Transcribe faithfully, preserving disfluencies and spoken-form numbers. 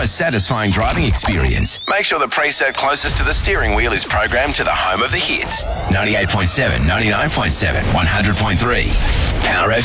most satisfying driving experience. Make sure the preset closest to the steering wheel is programmed to the home of the hits. ninety-eight point seven, ninety-nine point seven, one hundred point three. Power F M.